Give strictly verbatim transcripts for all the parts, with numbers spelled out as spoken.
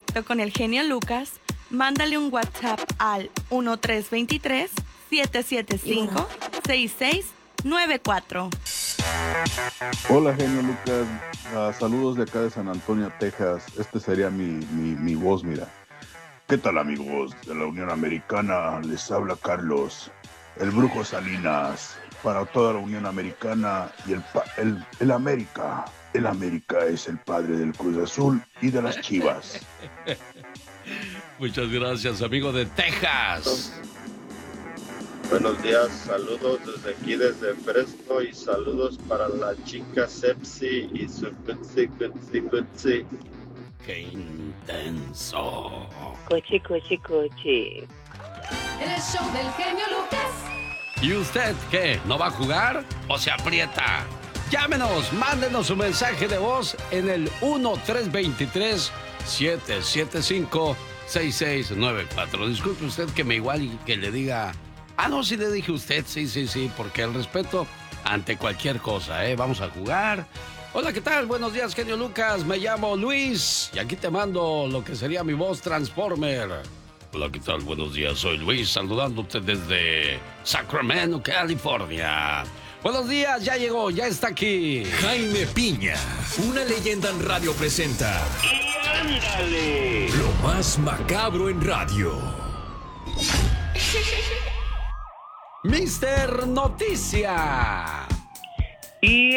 contacto con el genio Lucas, mándale un WhatsApp al uno tres dos tres, siete siete cinco, seis seis nueve cuatro. Hola, genio Lucas. Uh, saludos de acá de San Antonio, Texas. Este sería mi, mi, mi voz, mira. ¿Qué tal, amigos de la Unión Americana? Les habla Carlos, el Brujo Salinas, para toda la Unión Americana y el, el, el América. El América es el padre del Cruz Azul y de las Chivas. Muchas gracias, amigo de Texas. Buenos días, saludos desde aquí, desde Fresno, y saludos para la chica Sepsi y su Cutsi, Cutsi, Cutsi. ¡Qué intenso! Cochi, cochi, cochi. El show del genio Lucas. ¿Y usted qué? ¿No va a jugar o se aprieta? Llámenos, mándenos su mensaje de voz en el uno tres dos tres, siete siete cinco, seis seis nueve cuatro. Disculpe usted que me igual y que le diga... Ah, no, sí le dije a usted, sí, sí, sí, porque el respeto ante cualquier cosa, ¿eh? Vamos a jugar. Hola, ¿qué tal? Buenos días, genio Lucas. Me llamo Luis y aquí te mando lo que sería mi voz Transformer. Hola, ¿qué tal? Buenos días, soy Luis, saludándote desde Sacramento, California. Buenos días, ya llegó, ya está aquí. Jaime Piña, una leyenda en radio presenta. ¡Y ándale! Lo más macabro en radio. Mister Noticia. Y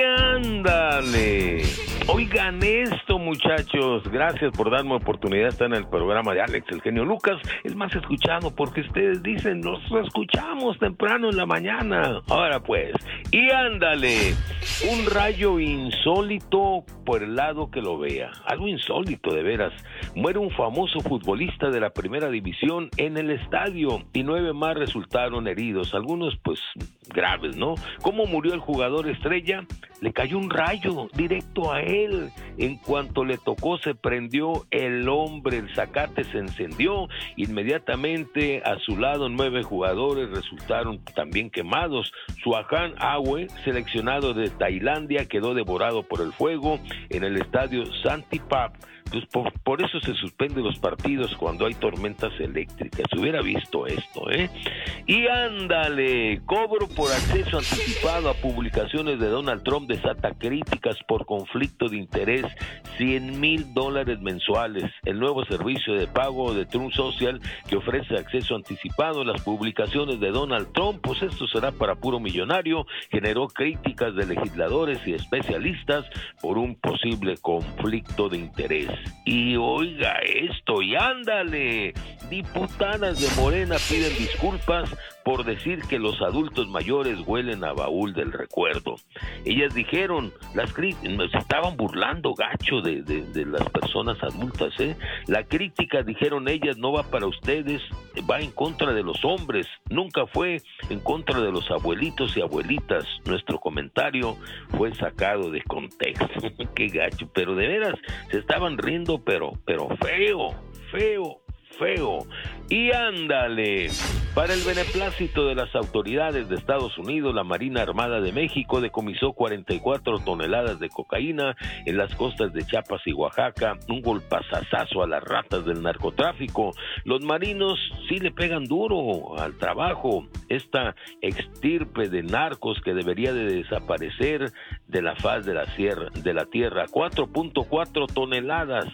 ándale. Oigan esto, muchachos. Gracias por darme oportunidad de estar en el programa de Alex, el genio Lucas, el más escuchado, porque ustedes dicen, nos escuchamos temprano en la mañana. Ahora pues, y ándale. Un rayo insólito por el lado que lo vea. Algo insólito, de veras. Muere un famoso futbolista de la primera división en el estadio y nueve más resultaron heridos. Algunos, pues, graves, ¿no? ¿Cómo murió el jugador estrella? Le cayó un rayo directo a él. En cuanto le tocó, se prendió el hombre, el zacate se encendió. Inmediatamente a su lado nueve jugadores resultaron también quemados. Suahan Awe, seleccionado de Tailandia, quedó devorado por el fuego en el estadio Santipap. Pues por, por eso se suspenden los partidos cuando hay tormentas eléctricas. Se hubiera visto esto, ¿eh? Y ándale, cobro por acceso anticipado a publicaciones de Donald Trump desata críticas por conflicto de interés, cien mil dólares mensuales. El nuevo servicio de pago de Trump Social que ofrece acceso anticipado a las publicaciones de Donald Trump, pues esto será para puro millonario, generó críticas de legisladores y especialistas por un posible conflicto de interés. Y oiga esto, y ándale, diputadas de Morena piden disculpas por decir que los adultos mayores huelen a baúl del recuerdo. Ellas dijeron, las críticas, se estaban burlando gacho de, de, de las personas adultas, ¿eh? La crítica, dijeron ellas, no va para ustedes, va en contra de los hombres, nunca fue en contra de los abuelitos y abuelitas. Nuestro comentario fue sacado de contexto. Qué gacho, pero de veras, se estaban riendo, pero, pero feo, feo. feo. Y ándale, para el beneplácito de las autoridades de Estados Unidos, la Marina Armada de México decomisó cuarenta y cuatro toneladas de cocaína en las costas de Chiapas y Oaxaca, un golpazazazo a las ratas del narcotráfico. Los marinos sí le pegan duro al trabajo, esta extirpe de narcos que debería de desaparecer de la faz de la, sierra, de la tierra. cuatro punto cuatro toneladas.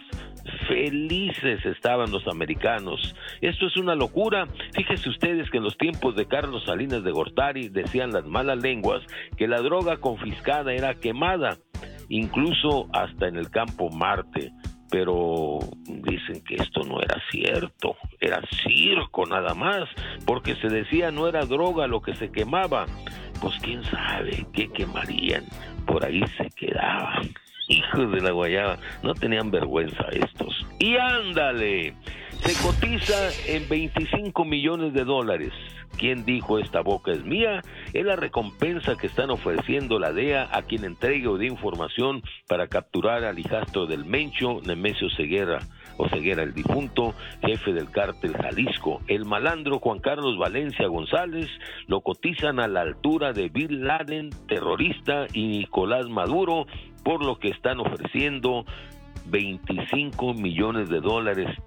Felices estaban los americanos. Esto es una locura. Fíjense ustedes que en los tiempos de Carlos Salinas de Gortari decían las malas lenguas que la droga confiscada era quemada, incluso hasta en el campo Marte. Pero dicen que esto no era cierto, era circo nada más, porque se decía no era droga lo que se quemaba. Pues quién sabe qué quemarían, por ahí se quedaban. Hijos de la guayaba, no tenían vergüenza estos. Y ándale, se cotiza en veinticinco millones de dólares. ¿Quién dijo esta boca es mía? Es la recompensa que están ofreciendo la D E A a quien entregue o dé información para capturar al hijastro del Mencho, Nemesio Ceguera, o Ceguera el difunto, jefe del cártel Jalisco. El malandro Juan Carlos Valencia González lo cotizan a la altura de Bin Laden, terrorista, y Nicolás Maduro, por lo que están ofreciendo veinticinco millones de dólares